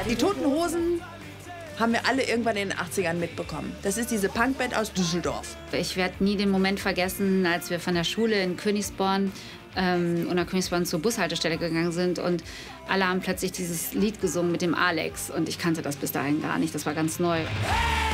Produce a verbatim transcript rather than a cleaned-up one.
Die Toten Hosen haben wir alle irgendwann in den achtzigern mitbekommen. Das ist diese Punkband aus Düsseldorf. Ich werde nie den Moment vergessen, als wir von der Schule in Königsborn ähm, oder Königsborn zur Bushaltestelle gegangen sind und alle haben plötzlich dieses Lied gesungen mit dem Alex und ich kannte das bis dahin gar nicht, das war ganz neu.